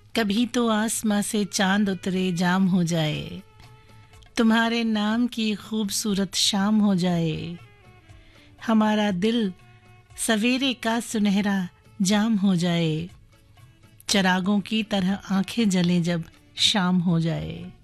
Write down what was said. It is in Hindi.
कभी तो आसमां से चांद उतरे जाम हो जाए, तुम्हारे नाम की खूबसूरत शाम हो जाए, हमारा दिल सवेरे का सुनहरा जाम हो जाए, चरागों की तरह आंखें जलें जब शाम हो जाए।